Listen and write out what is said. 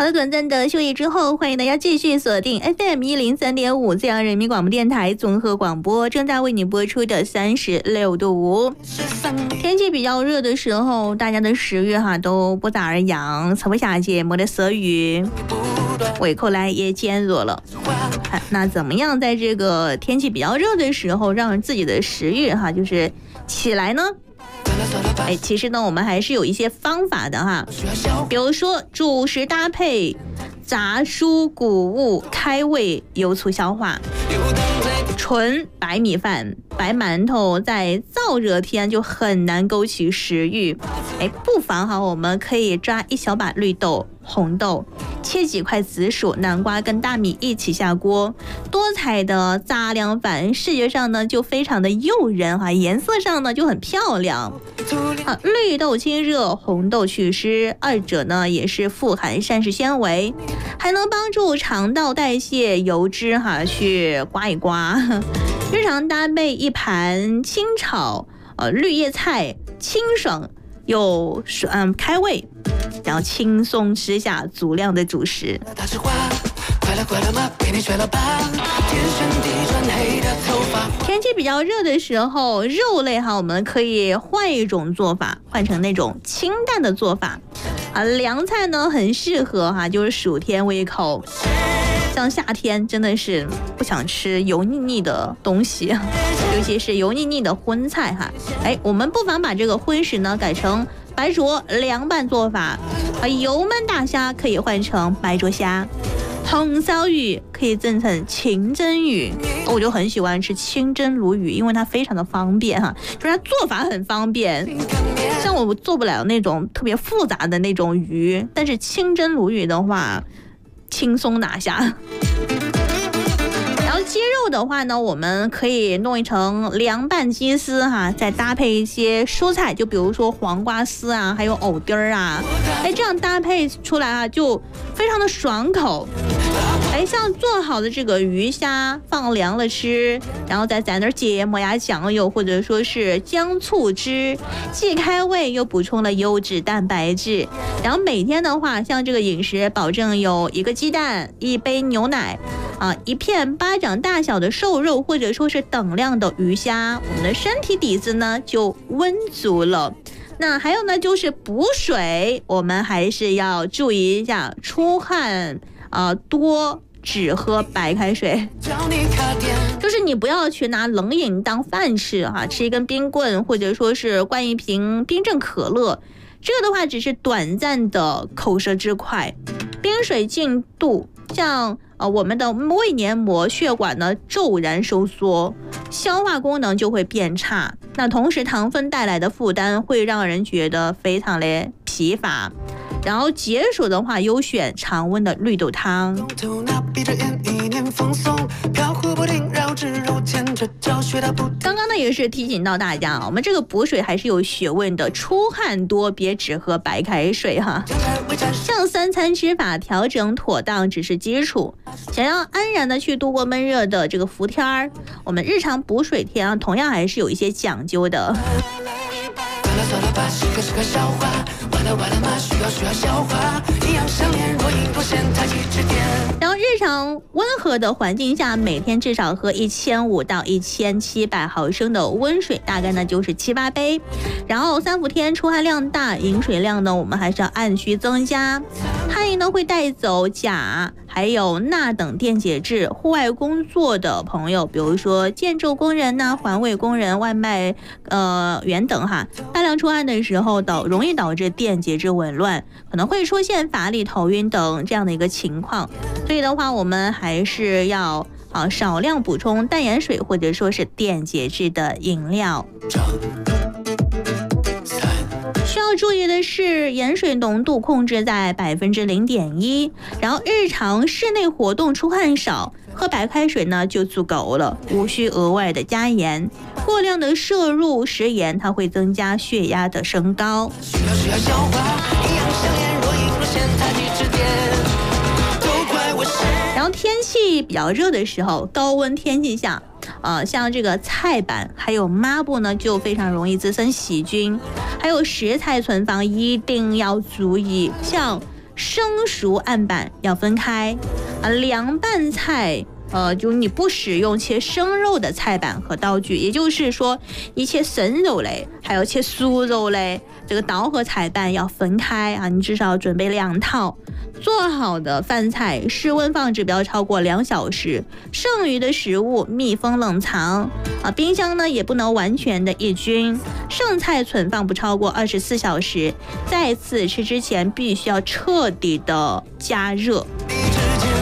好的，短暂的休息之后，欢迎大家继续锁定 FM103.5 自阳人民广播电台综合广播，正在为你播出的36度5。天气比较热的时候，大家的食欲都不咋样，吃不下去，没得食欲，胃口来也减弱了。那怎么样在这个天气比较热的时候，让自己的食欲就是起来呢？其实呢，我们还是有一些方法的哈，比如说主食搭配杂蔬谷物，开胃有促消化。纯白米饭、白馒头在燥热天就很难勾起食欲，不妨我们可以抓一小把绿豆、红豆，切几块紫薯、南瓜跟大米一起下锅，多彩的杂粮饭，视觉上呢就非常的诱人颜色上呢就很漂亮。绿豆清热，红豆祛湿，二者呢也是富含膳食纤维，还能帮助肠道代谢油脂去刮一刮。日常搭配一盘清炒绿叶菜，清爽又开胃，然后轻松吃下足量的主食。天气比较热的时候，肉类我们可以换一种做法，换成那种清淡的做法凉菜呢很适合就是暑天胃口。像夏天真的是不想吃油腻腻的东西，尤其是油腻腻的荤菜我们不妨把这个荤食呢改成白灼凉拌做法，油焖大虾可以换成白灼虾，红烧鱼可以蒸成清蒸鱼。我就很喜欢吃清蒸鲈鱼，因为它非常的方便就是它做法很方便。像我做不了那种特别复杂的那种鱼，但是清蒸鲈鱼的话轻松拿下。然后鸡肉的话呢，我们可以弄成凉拌鸡丝再搭配一些蔬菜，就比如说黄瓜丝还有藕丁这样搭配出来就非常的爽口。像做好的这个鱼虾放凉了吃，然后再蘸点芥末呀、酱油或者说是姜醋汁，既开胃又补充了优质蛋白质。然后每天的话，像这个饮食保证有1个鸡蛋、1杯牛奶1片巴掌大小的瘦肉，或者说是等量的鱼虾，我们的身体底子呢就温足了。那还有呢，就是补水，我们还是要注意一下，出汗多只喝白开水，就是你不要去拿冷饮当饭吃吃一根冰棍，或者说是灌一瓶冰镇可乐，这个的话只是短暂的口舌之快。冰水进肚，像我们的胃黏膜、血管呢骤然收缩，消化功能就会变差。那同时糖分带来的负担会让人觉得非常的疲乏。然后解暑的话，优选常温的绿豆汤。刚刚呢也是提醒到大家我们这个补水还是有学问的，出汗多别只喝白开水像3餐吃法调整妥当只是基础，想要安然的去度过闷热的这个伏天我们日常补水天同样还是有一些讲究的。然后日常温和的环境下，每天至少喝1500到1700毫升的温水，大概呢就是7、8杯。然后3伏天出汗量大，饮水量呢我们还是要按需增加。汗液呢会带走钾还有钠等电解质，户外工作的朋友，比如说建筑工人环卫工人、外卖员等大量出汗的时候容易导致电解质紊乱，可能会出现乏力、头晕等这样的一个情况。所以的话，我们还是要少量补充淡盐水或者说是电解质的饮料。需要注意的是，盐水浓度控制在0.1%，然后日常室内活动出汗少，喝白开水呢就足够了，无需额外的加盐。过量的摄入食盐，它会增加血压的升高。然后天气比较热的时候，高温天气下像这个菜板还有抹布呢就非常容易滋生细菌，还有食材存放一定要注意，像生熟案板要分开啊，凉拌菜。就你不使用切生肉的菜板和刀具，也就是说，你切生肉类，还有切熟肉类，这个刀和菜板要分开啊。你至少准备2套。做好的饭菜室温放置不要超过2小时，剩余的食物密封冷藏啊。冰箱呢也不能完全的抑菌，剩菜存放不超过24小时。再次吃之前必须要彻底的加热。